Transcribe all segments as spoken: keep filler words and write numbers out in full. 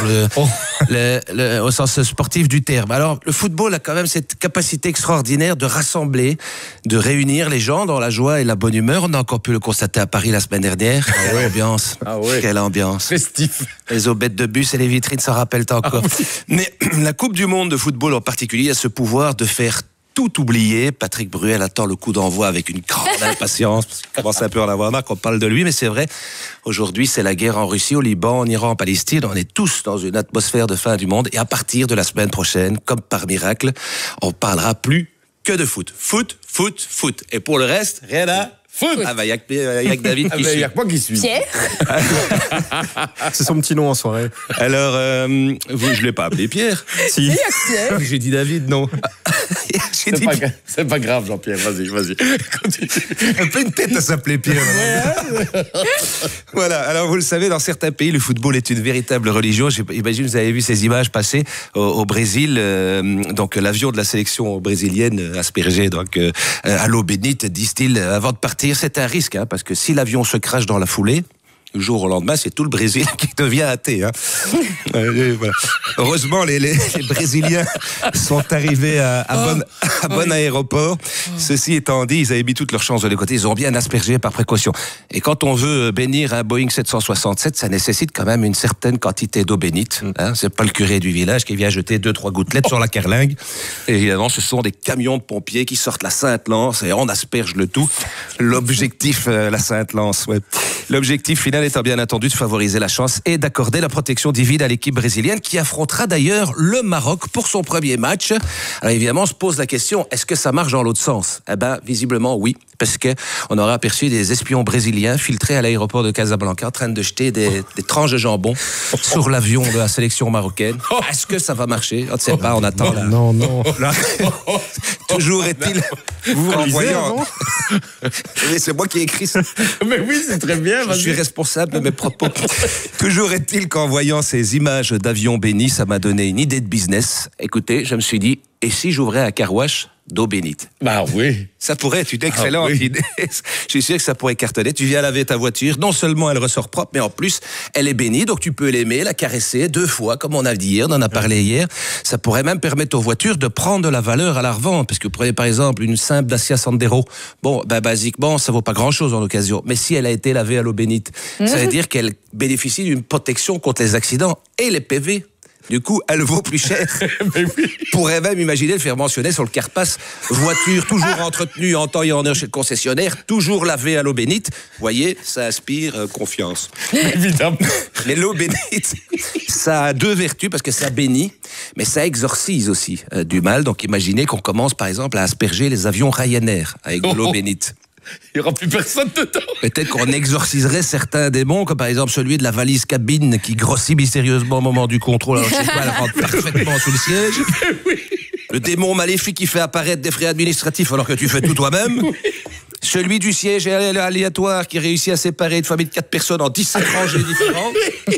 le, oh. le, le, au sens sportif du terme. Alors, le football a quand même cette capacité extraordinaire de rassembler, de réunir les gens dans la joie et la bonne humeur. On a encore pu le constater à Paris la semaine dernière. Ah Quelle ouais. ambiance. Ah ouais. Quelle ambiance. Festif. Les aubettes de bus et les vitrines s'en rappellent encore. Ah oui. Mais la Coupe du Monde de football en particulier a ce pouvoir de faire tout oublié. Patrick Bruel attend le coup d'envoi avec une grande impatience, parce qu'il commence un peu à en avoir marre qu'on parle de lui, mais c'est vrai, aujourd'hui c'est la guerre en Russie, au Liban, en Iran, en Palestine, on est tous dans une atmosphère de fin du monde, et à partir de la semaine prochaine, comme par miracle, on parlera plus que de foot. Foot, foot, foot. Et pour le reste, rien à... Foot. Ah bah il y a que David qui suit. Il y a que moi qui suis. Pierre. C'est son petit nom en soirée. Alors, euh, vous, je l'ai pas appelé Pierre. Si. Il y a que Pierre. J'ai dit David, non. C'est dit... pas, c'est pas grave, Jean-Pierre. Vas-y, vas-y. Un peu une tête à s'appeler Pierre. Voilà. Alors vous le savez, dans certains pays, le football est une véritable religion. J'imagine vous avez vu ces images passer au, au Brésil. Euh, donc l'avion de la sélection brésilienne aspergé donc euh, à l'eau bénite, disent-ils, avant de partir. C'est un risque, hein, parce que si l'avion se crache dans la foulée, le jour au lendemain, c'est tout le Brésil qui devient athée. Hein. euh, voilà. Heureusement, les, les, les Brésiliens sont arrivés à, à, bon, à bon aéroport. Ceci étant dit, ils avaient mis toutes leurs chances de leur côté. Ils ont bien aspergé par précaution. Et quand on veut bénir un Boeing sept cent soixante-sept, ça nécessite quand même une certaine quantité d'eau bénite. Hein. C'est pas le curé du village qui vient jeter deux, trois gouttelettes sur la carlingue. Et évidemment, ce sont des camions de pompiers qui sortent la Sainte-Lance et on asperge le tout. L'objectif, euh, la Sainte-Lance, ouais. L'objectif final étant bien entendu de favoriser la chance et d'accorder la protection divine à l'équipe brésilienne qui affrontera d'ailleurs le Maroc pour son premier match. Alors évidemment, on se pose la question, est-ce que ça marche dans l'autre sens ? Eh ben, visiblement oui, parce que on aura aperçu des espions brésiliens filtrés à l'aéroport de Casablanca en train de jeter des, des tranches de jambon sur l'avion de la sélection marocaine. Est-ce que ça va marcher ? On ne sait pas, on attend. Là. Non, non. Là, toujours est-il, vous en voyant... C'est moi qui ai écrit ça. Mais oui, c'est très bien. Je suis responsable de mes propos. Toujours est-il qu'en voyant ces images d'avions bénis, ça m'a donné une idée de business. Écoutez, je me suis dit, et si j'ouvrais un car wash d'eau bénite ? Bah oui. Ça pourrait être une excellente ah, oui. idée. Je suis sûr que ça pourrait cartonner. Tu viens laver ta voiture, non seulement elle ressort propre, mais en plus, elle est bénie, donc tu peux l'aimer, la caresser deux fois, comme on a dit hier, on en a parlé hier. Ça pourrait même permettre aux voitures de prendre de la valeur à la revente, parce que vous prenez par exemple une simple Dacia Sandero. Bon, ben basiquement, ça vaut pas grand-chose en occasion. Mais si elle a été lavée à l'eau bénite, mmh. ça veut dire qu'elle bénéficie d'une protection contre les accidents et les P V. Du coup, elle vaut plus cher. Mais oui. Pourrait même imaginer le faire mentionner sur le Carpass. Voiture toujours entretenue en temps et en heure chez le concessionnaire, toujours lavée à l'eau bénite. Vous voyez, ça inspire euh, confiance. Évidemment. Mais l'eau bénite, ça a deux vertus parce que ça bénit, mais ça exorcise aussi euh, du mal. Donc imaginez qu'on commence par exemple à asperger les avions Ryanair avec de l'eau oh. bénite. Il n'y aura plus personne dedans. Peut-être qu'on exorciserait certains démons, comme par exemple celui de la valise cabine qui grossit mystérieusement au moment du contrôle. Alors je sais pas, elle rentre parfaitement sous le siège. Oui. Le démon maléfique qui fait apparaître des frais administratifs alors que tu fais tout toi-même. Oui. Celui du siège aléatoire qui réussit à séparer une famille de quatre personnes en dix-sept rangées différentes.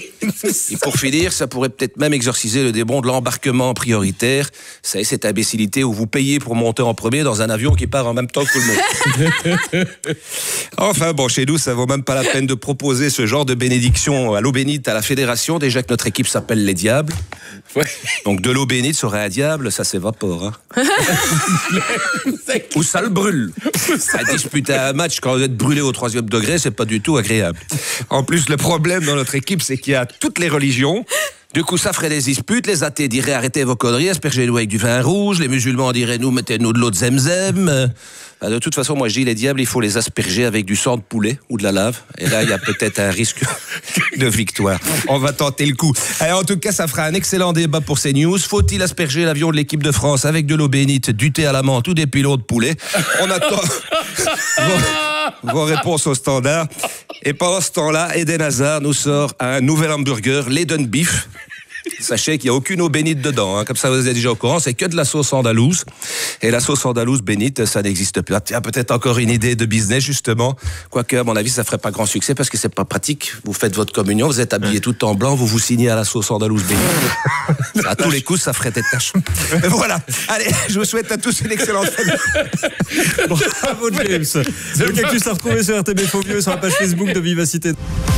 Et pour finir, ça pourrait peut-être même exorciser le démon de l'embarquement prioritaire. C'est cette imbécilité où vous payez pour monter en premier dans un avion qui part en même temps que tout le monde. Enfin bon, chez nous, ça vaut même pas la peine de proposer ce genre de bénédiction à l'eau bénite à la fédération. Déjà que notre équipe s'appelle les Diables. Ouais. Donc de l'eau bénite sur un diable, ça s'évapore. Hein. Ou ça le brûle. À disputer un match quand vous êtes brûlé au troisième degré, c'est pas du tout agréable. En plus, le problème dans notre équipe, c'est qu'il y a toutes les religions. Du coup, ça ferait des disputes. Les athées diraient arrêtez vos conneries, aspergez-nous avec du vin rouge. Les musulmans diraient nous mettez-nous de l'eau de zemzem. De toute façon, moi je dis les diables, il faut les asperger avec du sang de poulet ou de la lave. Et là, il y a peut-être un risque de victoire. On va tenter le coup. Allez, en tout cas, ça fera un excellent débat pour ces news. Faut-il asperger l'avion de l'équipe de France avec de l'eau bénite, du thé à la menthe ou des pilotes de poulet ? On attend vos, vos réponses au standard. Et pendant ce temps-là, Eden Hazard nous sort un nouvel hamburger, l'Eden Beef. Sachez qu'il n'y a aucune eau bénite dedans, hein. Comme ça vous êtes déjà au courant, c'est que de la sauce andalouse. Et la sauce andalouse bénite, ça n'existe plus. Tiens, peut-être encore une idée de business justement. Quoique, à mon avis, ça ferait pas grand succès parce que c'est pas pratique. Vous faites votre communion, vous êtes habillé tout en blanc, vous vous signez à la sauce andalouse bénite. À tous les coups, ça ferait des tâches. Voilà. Allez, je vous souhaite à tous une excellente fin. Bravo James. Le cactus à retrouver sur R T B Faux Vieux sur la page Facebook de Vivacité.